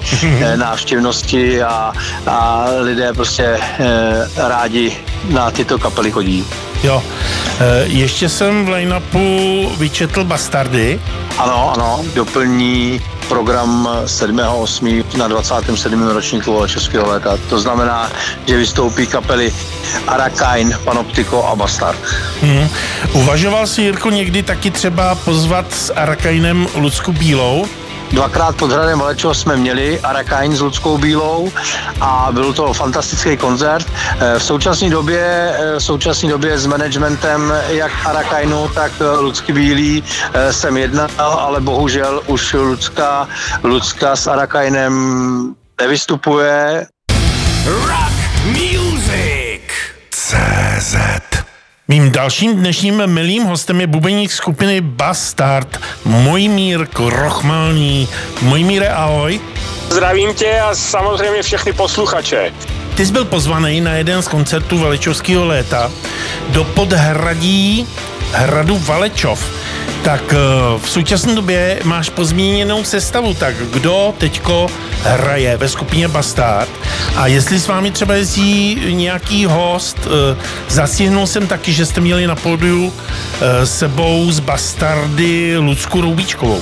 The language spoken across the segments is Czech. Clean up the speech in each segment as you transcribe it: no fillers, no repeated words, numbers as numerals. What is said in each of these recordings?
návštěvnosti a lidé prostě rádi na tyto kapely chodí. Jo, ještě jsem v line-upu vyčetl Bastardy. Ano, doplní program 7.8. na 27. ročníku Českého léta. To znamená, že vystoupí kapely Arakain, Panoptiko a Bastard. Uvažoval jsi, Jirko, někdy taky třeba pozvat s Arakainem Lucku Bílou? Dvakrát pod hradem Valečov jsme měli Arakain s Luckou Bílou a byl to fantastický koncert. V současné době s managementem jak Arakainu, tak Lucky Bílý jsem jednal, ale bohužel už Lucka s Arakainem nevystupuje. Rock Music CZ. Mým dalším dnešním milým hostem je bubeník skupiny Bastard, Mojmír Krochmalný. Mojmíre, ahoj. Zdravím tě a samozřejmě všechny posluchače. Ty jsi byl pozvaný na jeden z koncertů Valečovského léta do podhradí hradu Valečov. Tak v současné době máš pozměněnou sestavu, tak kdo teďko hraje ve skupině Bastard a jestli s vámi třeba jezdí nějaký host, zasihnul jsem taky, že jste měli na pódiu sebou z Bastardy Lucku Roubíčkovou.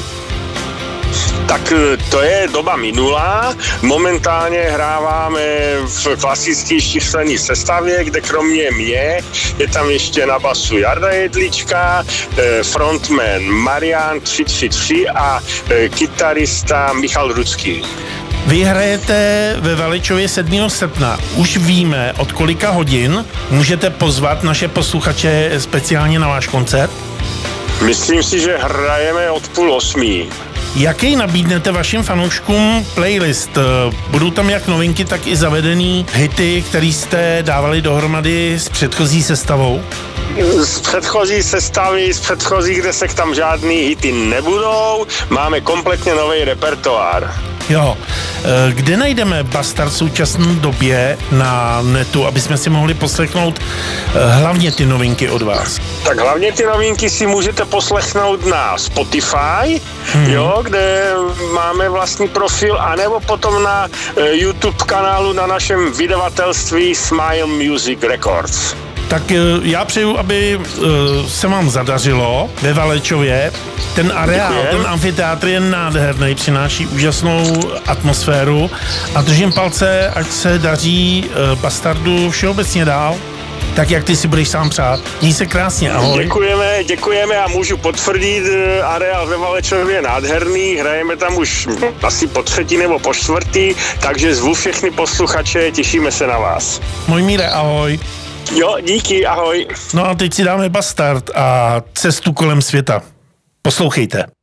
Tak to je doba minulá. Momentálně hráváme v klasické číselné sestavě, kde kromě mě je tam ještě na basu Jarda Jedlička, frontman Marian 333 a kytarista Michal Rucký. Vy hrajete ve Valečově 7. srpna. Už víme, od kolika hodin můžete pozvat naše posluchače speciálně na váš koncert? Myslím si, že hrajeme od 7:30. Jaký nabídnete vašim fanouškům playlist? Budou tam jak novinky, tak i zavedený hity, které jste dávali dohromady s předchozí sestavou? Z předchozí sestavy, z předchozích desek tam žádný hity nebudou. Máme kompletně nový repertoár. Jo. Kde najdeme Bastard v současné době na netu, aby jsme si mohli poslechnout hlavně ty novinky od vás? Tak hlavně ty novinky si můžete poslechnout na Spotify, jo, kde máme vlastní profil, anebo potom na YouTube kanálu na našem vydavatelství Smile Music Records. Tak já přeju, aby se vám zadařilo ve Valečově. Ten areál, ten amfiteátr je nádherný, přináší úžasnou atmosféru a držím palce, ať se daří Bastardu všeobecně dál, tak jak ty si budeš sám přát. Měj se krásně, ahoj. Děkujeme a můžu potvrdit, areál ve Valečově je nádherný, hrajeme tam už asi po 3. nebo po 4., takže zvu všechny posluchače, těšíme se na vás. Mojmíre, ahoj. Jo, díky, ahoj. No a teď si dáme Bastard a cestu kolem světa. Poslouchejte.